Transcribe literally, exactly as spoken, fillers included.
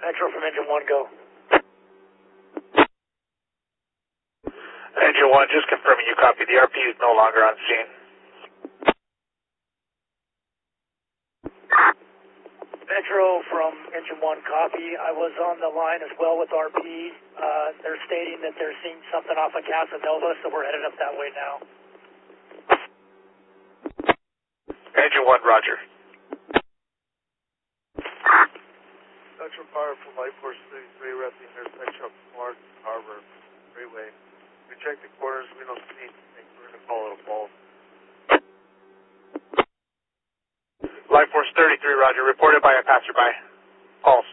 Metro from Engine one, go. Engine one, just confirming you copy. The R P is no longer on scene. Metro from Engine one, copy. I was on the line as well with R P. Uh, they're stating that they're seeing something off of Casanova, so we're headed up that way now. Engine one, roger. Metro Fire from Light Force thirty-three, we're at the intersection of Clark Harbor Freeway. We check the corners, we don't see anything, we're going to call it a fault. Light Force thirty-three, roger. Reported by a passerby. Pulse.